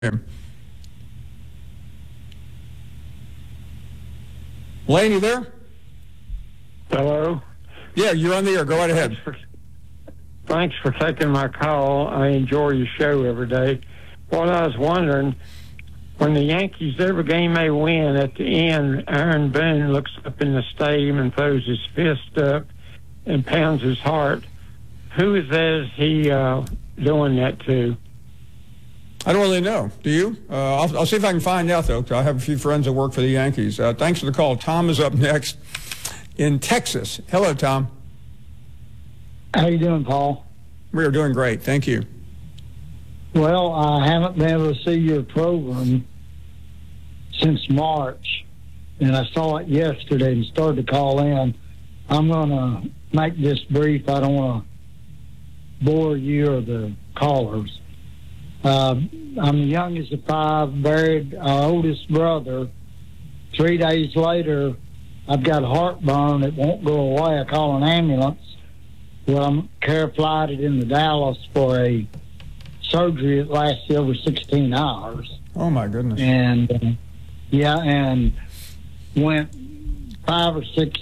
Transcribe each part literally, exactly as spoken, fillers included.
Lane, you there? Hello? Yeah, you're on the air. Go right ahead. Thanks for, thanks for taking my call. I enjoy your show every day. What I was wondering, when the Yankees, every game they win, at the end, Aaron Boone looks up in the stadium and throws his fist up and pounds his heart. Who is that is he uh, doing that to? I don't really know. Do you? Uh, I'll, I'll see if I can find out, though, 'cause I have a few friends that work for the Yankees. Uh, thanks for the call. Tom is up next in Texas. Hello, Tom. How you doing, Paul? We are doing great. Thank you. Well, I haven't been able to see your program since March, and I saw it yesterday and started to call in. I'm going to make this brief. I don't want to bore you or the callers. Uh, I'm the youngest of five, buried our oldest brother. Three days later, I've got heartburn. It won't go away. I call an ambulance. Well, I'm care flighted into Dallas for a surgery that lasted over sixteen hours. Oh, my goodness. And, uh, yeah, and went five or six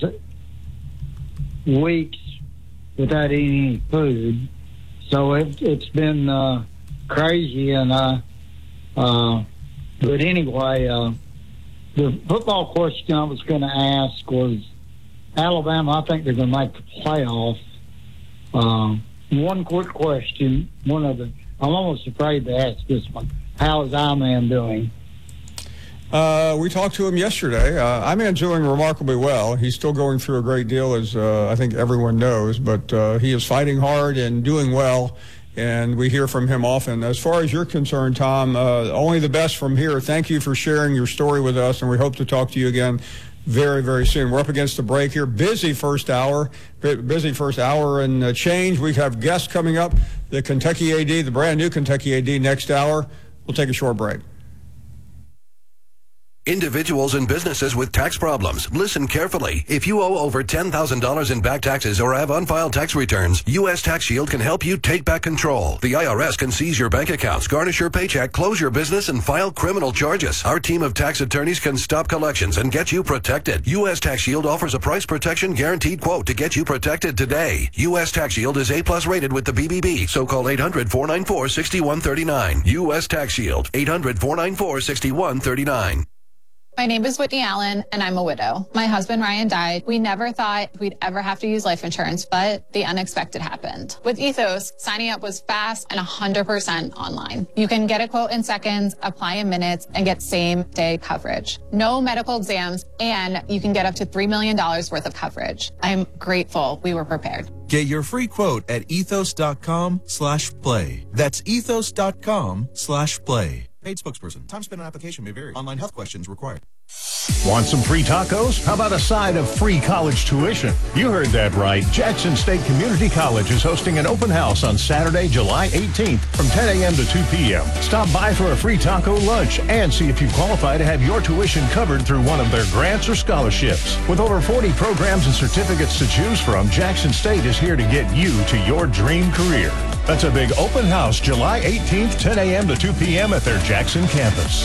weeks without eating any food. So it, it's been uh, crazy. And uh, uh, But anyway, uh, the football question I was going to ask was Alabama, I think they're going to make the playoff. Uh, one quick question, one of the, I'm almost afraid to ask this one. How is I-Man doing? Uh, we talked to him yesterday. Uh, I-Man's doing remarkably well. He's still going through a great deal, as uh, I think everyone knows, but uh, he is fighting hard and doing well, and we hear from him often. As far as you're concerned, Tom, uh, only the best from here. Thank you for sharing your story with us, and we hope to talk to you again very, very soon. We're up against the break here. Busy first hour, busy first hour and uh, change. We have guests coming up, the Kentucky A D, the brand new Kentucky A D next hour. We'll take a short break. Individuals and businesses with tax problems, listen carefully. If you owe over ten thousand dollars in back taxes or have unfiled tax returns, U S Tax Shield can help you take back control. The I R S can seize your bank accounts, garnish your paycheck, close your business, and file criminal charges. Our team of tax attorneys can stop collections and get you protected. U S Tax Shield offers a price protection guaranteed quote to get you protected today. U S Tax Shield is A plus rated with the B B B, so call eight hundred, four nine four, six one three nine. U S Tax Shield, eight hundred, four nine four, six one three nine. My name is Whitney Allen, and I'm a widow. My husband, Ryan, died. We never thought we'd ever have to use life insurance, but the unexpected happened. With Ethos, signing up was fast and one hundred percent online. You can get a quote in seconds, apply in minutes, and get same-day coverage. No medical exams, and you can get up to three million dollars worth of coverage. I'm grateful we were prepared. Get your free quote at ethos.com slash play. That's ethos.com slash play. Paid spokesperson. Time spent on application may vary. Online health questions required. Want some free tacos? How about a side of free college tuition? You heard that right. Jackson State Community College is hosting an open house on Saturday, July eighteenth from ten a.m. to two p.m. Stop by for a free taco lunch and see if you qualify to have your tuition covered through one of their grants or scholarships. With over forty programs and certificates to choose from, Jackson State is here to get you to your dream career. That's a big open house, July eighteenth, ten a.m. to two p.m. at their Jackson campus.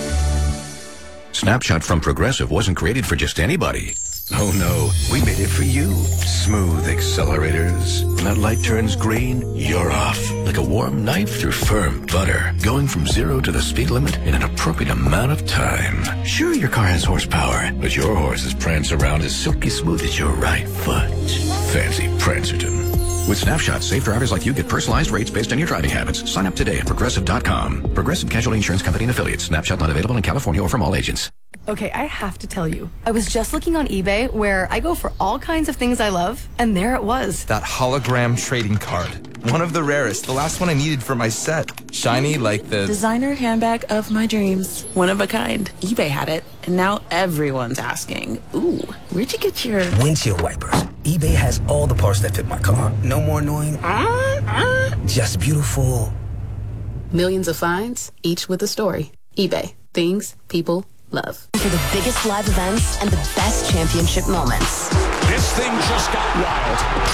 Snapshot from Progressive wasn't created for just anybody. Oh no, we made it for you. Smooth accelerators. When that light turns green, you're off. Like a warm knife through firm butter. Going from zero to the speed limit in an appropriate amount of time. Sure, your car has horsepower, but your horses prance around as silky smooth as your right foot. Fancy Prancerton. With Snapshot, safe drivers like you get personalized rates based on your driving habits. Sign up today at Progressive dot com. Progressive Casualty Insurance Company and Affiliates. Snapshot not available in California or from all agents. Okay, I have to tell you. I was just looking on eBay where I go for all kinds of things I love, and there it was. That hologram trading card. One of the rarest. The last one I needed for my set. Shiny like the... designer handbag of my dreams. One of a kind. eBay had it, and now everyone's asking, ooh, where'd you get your... windshield wipers. eBay has all the parts that fit my car. No more annoying... Uh, uh. Just beautiful. Millions of finds, each with a story. eBay. Things people love. For the biggest live events and the best championship moments. This thing just got wild.